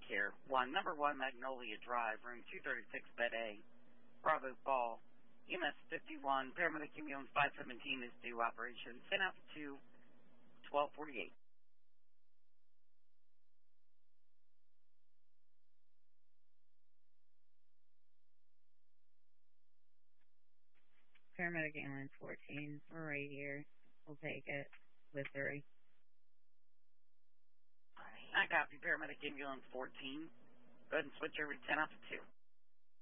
Care. 1, number 1 Magnolia Drive, room 236, bed A, Bravo Fall. EMS 51, paramedic ambulance 517 is due operation. Sent out to 1248. Paramedic ambulance 14, we're right here. We'll take it with 3. I copy paramedic ambulance 14. Go ahead and switch over to 10 out to 2.